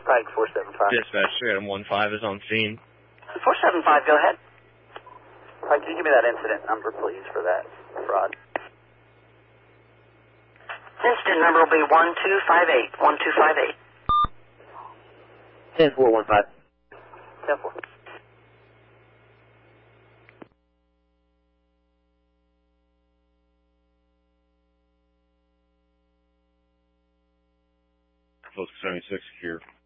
Pike 475. Dispatch 315 is on scene. 475, go ahead. Pike, can you give me that incident number, please, for that fraud? Incident number will be 1258. 1258. 10415. 10-4. Post 76 here.